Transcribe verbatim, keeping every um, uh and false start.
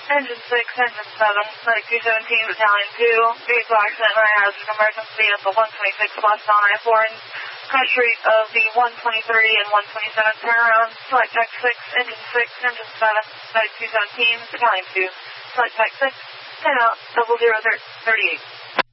Engine six, engine seven, flight two seventeen, battalion two, vehicle accident, high hazard emergency at the one twenty-six west on I four, and crash rate of the one twenty-three and one twenty-seven turnaround, flight tech six, engine six, engine seven, flight two seventeen, battalion two, flight tech six, ten out, double zero thirty-eight.